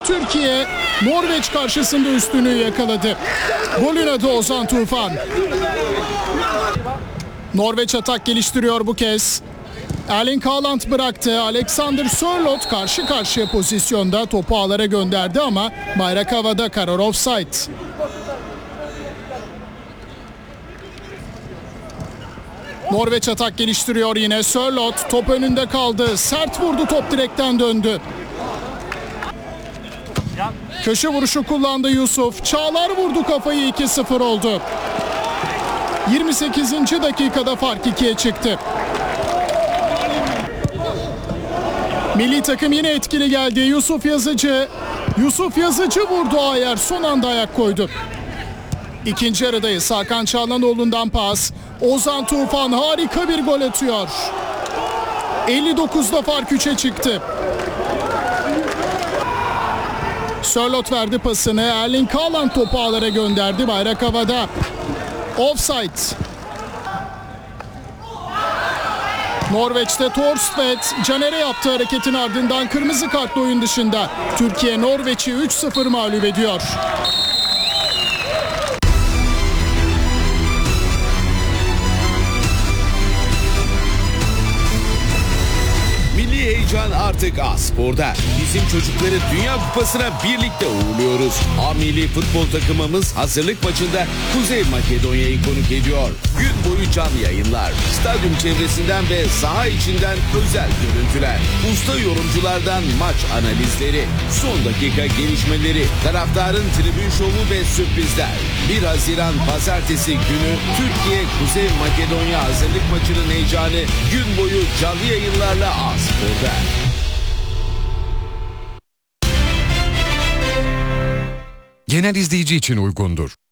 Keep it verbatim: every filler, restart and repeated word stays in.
Türkiye Norveç karşısında üstünlüğü yakaladı. Golün adı Ozan Tufan. Norveç atak geliştiriyor bu kez. Erling Haaland bıraktı. Alexander Sørloth karşı karşıya pozisyonda topu ağlara gönderdi ama bayrak havada, karar offside. Norveç atak geliştiriyor yine. Sørloth top önünde kaldı. Sert vurdu, top direkten döndü. Köşe vuruşu kullandı Yusuf. Çağlar vurdu kafayı, iki sıfır oldu. yirmi sekizinci dakikada fark ikiye çıktı. Milli takım yine etkili geldi. Yusuf Yazıcı. Yusuf Yazıcı vurdu, Ayer son anda ayak koydu. İkinci yarıdayız. Hakan Çalhanoğlu'ndan pas. Ozan Tufan harika bir gol atıyor. elli dokuzda fark üçe çıktı. Sørloth verdi pasını. Erling Haaland topu ağlara gönderdi. Bayrak havada. Offside. Norveç'te Thorstvedt Caner'e yaptığı hareketin ardından kırmızı kartla oyun dışında. Türkiye Norveç'i üç sıfır mağlup ediyor. Milli heyecan artık A-Spor'da. Bizim çocukları Dünya Kupası'na birlikte uğurluyoruz. A milli futbol takımımız hazırlık maçında Kuzey Makedonya'yı konuk ediyor. Gün boyu canlı yayınlar, stadyum çevresinden ve saha içinden özel görüntüler, usta yorumculardan maç analizleri, son dakika gelişmeleri, taraftarın tribün şovu ve sürprizler. bir Haziran Pazartesi günü Türkiye Kuzey Makedonya hazırlık maçının heyecanı gün boyu canlı yayınlarla A-Spor'da. Genel izleyici için uygundur.